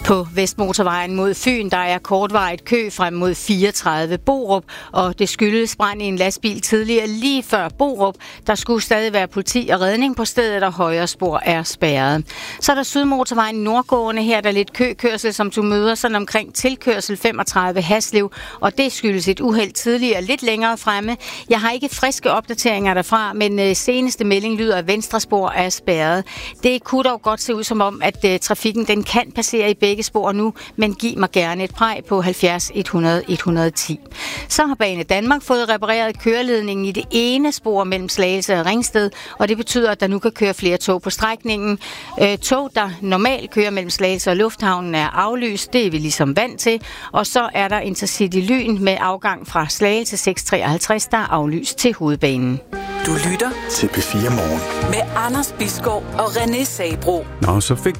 På Vestmotorvejen mod Fyn, der er kortvarigt kø frem mod 34 Borup, og det skyldes brand i en lastbil tidligere lige før Borup. Der skulle stadig være politi og redning på stedet, og højre spor er spærret. Så er der Sydmotorvejen nordgående. Her er der lidt køkørsel, som du møder sådan omkring tilkørsel 35 Haslev, og det skyldes et uheld tidligere lidt længere fremme. Jeg har ikke friske opdateringer derfra, men seneste melding lyder, at venstre spor er spærret. Det kunne dog godt se ud som om, at trafikken den kan passere i begge spor nu, men giv mig gerne et præg på 70 100 110. Så har Bane Danmark fået repareret køreledningen i det ene spor mellem Slagelse og Ringsted, og det betyder, at der nu kan køre flere tog på strækningen. Tog, der normalt kører mellem Slagelse og Lufthavnen, er aflyst. Det er vi ligesom vant til. Og så er der Intercity Lyn med afgang fra Slagelse 653, der er aflyst til hovedbanen. Du lytter til P4 Morgen med Anders Bisgaard og René Sabro. Nå, så fik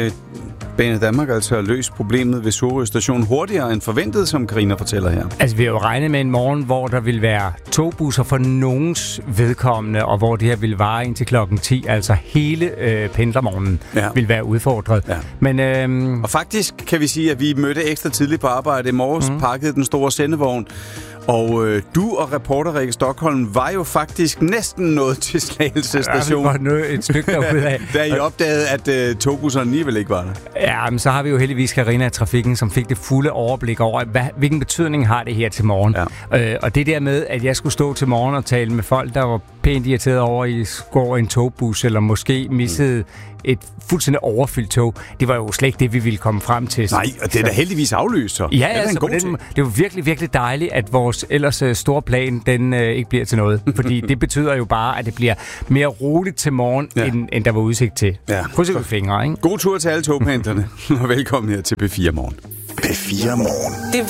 Bane Danmark altså løst problemet ved Sorø station hurtigere end forventet, som Karina fortæller her. Altså, vi har jo regnet med en morgen, hvor der vil være togbusser for nogens vedkommende, og hvor det her vil vare indtil klokken 10. Altså hele pendlermorgenen vil være udfordret. Ja. Men, og faktisk kan vi sige, at vi mødte ekstra tidligt på arbejde i morges, pakkede den store sendevogn. Og du og reporter Rikke Stockholm var jo faktisk næsten nået til Slagelse station. Ja, vi var nået et stykke derudad. Da I opdagede, at togbusserne alligevel ikke var der. Ja, men så har vi jo heldigvis Karina i trafikken, som fik det fulde overblik over, hvilken betydning har det her til morgen. Ja. Og det der med, at jeg skulle stå til morgen og tale med folk, der var pænt irriteret over, at I skulle over en togbus, eller måske missede et fuldstændig overfyldt tog. Det var jo slet ikke det, vi ville komme frem til. Nej, og det er da heldigvis aflyst, så. Ja, altså, det var virkelig, virkelig dejligt, at vores ellers store plan, den ikke bliver til noget. Fordi det betyder jo bare, at det bliver mere roligt til morgen, end der var udsigt til. Ja. Kryds med fingre, ikke? God tur til alle togpendlerne, og velkommen her til P4 Morgen. P4 Morgen.